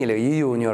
gli junior,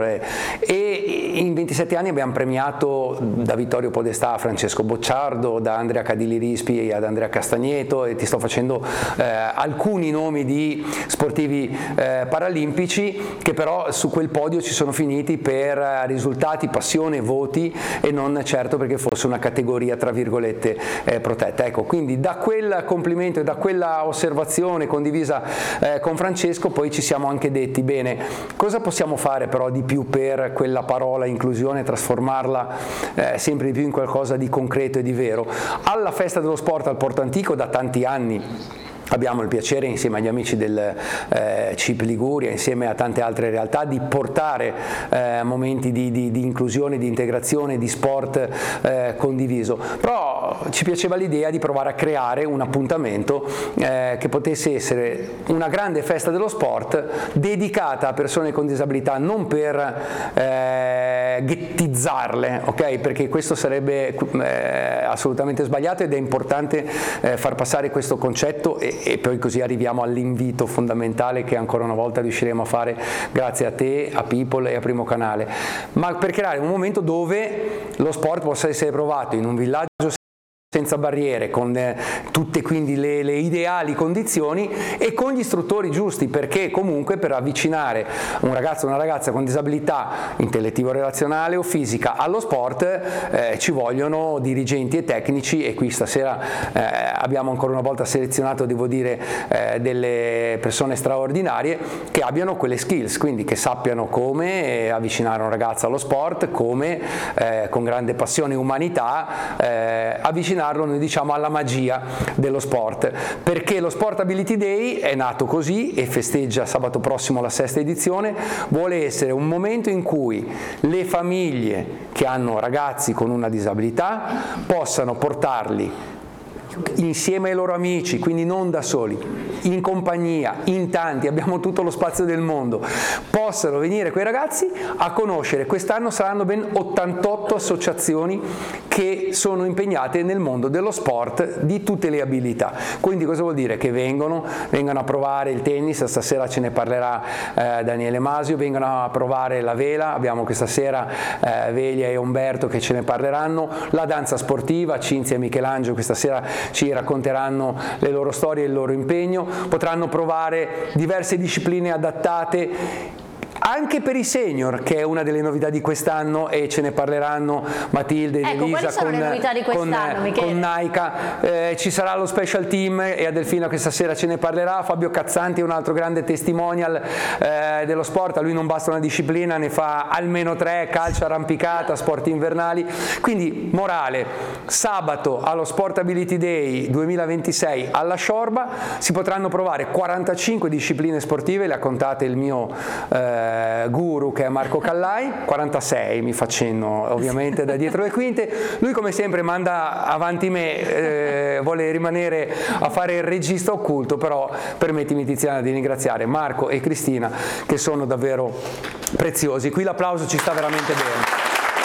e in 27 anni abbiamo premiato da Vittorio Podestà a Francesco Bocciardo, da Andrea Cadili Rispi ad Andrea Castagneto, e ti sto facendo alcuni nomi di sportivi paralimpici che però su quel podio ci sono finiti per risultati, passione, voti, e non certo perché fosse una categoria tra virgolette protetta. Ecco, quindi da quel complimento e da quella osservazione condivisa con Francesco poi ci siamo anche detti: bene, cosa possiamo fare però di più per quella parola inclusione, trasformarla sempre di più in qualcosa di concreto e di vero. Alla Festa dello Sport al Porto Antico da tanti anni abbiamo il piacere, insieme agli amici del CIP Liguria, insieme a tante altre realtà, di portare momenti di inclusione, di integrazione, di sport condiviso. Però ci piaceva l'idea di provare a creare un appuntamento che potesse essere una grande festa dello sport dedicata a persone con disabilità, non per ghettizzarle, ok? Perché questo sarebbe assolutamente sbagliato, ed è importante far passare questo concetto, e poi così arriviamo all'invito fondamentale che ancora una volta riusciremo a fare grazie a te, a People e a Primo Canale, ma per creare un momento dove lo sport possa essere provato in un villaggio senza barriere, con tutte quindi le ideali condizioni e con gli istruttori giusti, perché comunque per avvicinare un ragazzo o una ragazza con disabilità intellettivo-relazionale o fisica allo sport ci vogliono dirigenti e tecnici, e qui stasera abbiamo ancora una volta selezionato, devo dire, delle persone straordinarie che abbiano quelle skills, quindi che sappiano come avvicinare un ragazzo allo sport, come con grande passione e umanità avvicinarlo, noi diciamo, alla magia dello sport, perché lo Sport Ability Day è nato così e festeggia sabato prossimo la 6ª edizione. Vuole essere un momento in cui le famiglie che hanno ragazzi con una disabilità possano portarli insieme ai loro amici, quindi non da soli, in compagnia, in tanti, abbiamo tutto lo spazio del mondo, possano venire quei ragazzi a conoscere. Quest'anno saranno ben 88 associazioni che sono impegnate nel mondo dello sport di tutte le abilità. Quindi cosa vuol dire? Che vengano a provare il tennis, stasera ce ne parlerà Daniele Masio, vengano a provare la vela, abbiamo questa sera Velia e Umberto che ce ne parleranno, la danza sportiva, Cinzia e Michelangelo questa sera ci racconteranno le loro storie e il loro impegno, potranno provare diverse discipline adattate anche per i senior, che è una delle novità di quest'anno, e ce ne parleranno Matilde ed Elisa con Naika. Ci sarà lo special team e Adelfina questa sera ce ne parlerà. Fabio Cazzanti è un altro grande testimonial dello sport, a lui non basta una disciplina, ne fa almeno 3: calcio, arrampicata, sport invernali. Quindi morale, sabato allo Sport Ability Day 2026 alla Sciorba si potranno provare 45 discipline sportive, le ha contate il mio guru che è Marco Callai, 46 mi facendo ovviamente da dietro le quinte. Lui come sempre manda avanti me, vuole rimanere a fare il regista occulto, però permettimi, Tiziana, di ringraziare Marco e Cristina che sono davvero preziosi. Qui l'applauso ci sta veramente bene.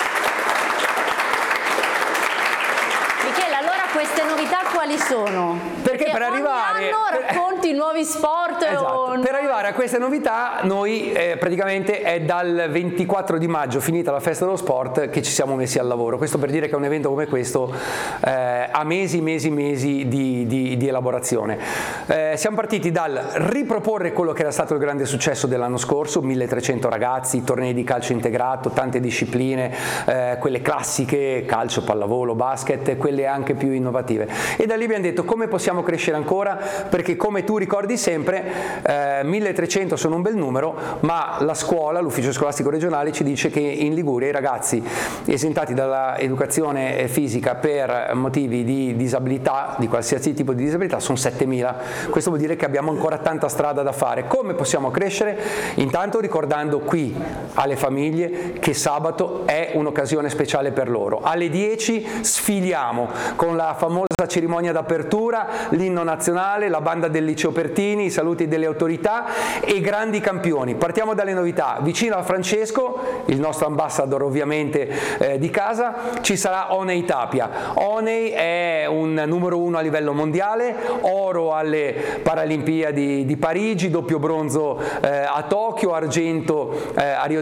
Queste novità quali sono? Perché per arrivare racconti nuovi sport. Esatto. Per arrivare a queste novità noi praticamente è dal 24 di maggio, finita la Festa dello Sport, che ci siamo messi al lavoro. Questo per dire che un evento come questo ha mesi di elaborazione. Siamo partiti dal riproporre quello che era stato il grande successo dell'anno scorso, 1300 ragazzi, tornei di calcio integrato, tante discipline, quelle classiche, calcio, pallavolo, basket, quelle anche più innovative, e da lì abbiamo detto come possiamo crescere ancora, perché come tu ricordi sempre 1300 sono un bel numero, ma la scuola, l'ufficio scolastico regionale ci dice che in Liguria i ragazzi esentati dalla educazione fisica per motivi di disabilità, di qualsiasi tipo di disabilità, sono 7000. Questo vuol dire che abbiamo ancora tanta strada da fare. Come possiamo crescere? Intanto ricordando qui alle famiglie che sabato è un'occasione speciale per loro. Alle 10 sfiliamo con la famosa cerimonia d'apertura, l'inno nazionale, la banda del liceo Lucio Pertini, i saluti delle autorità e grandi campioni. Partiamo dalle novità. Vicino a Francesco, il nostro ambassador ovviamente di casa, ci sarà Oney Tapia. Oney è un numero 1 a livello mondiale, oro alle Paralimpiadi di Parigi, doppio bronzo a Tokyo, argento a Rio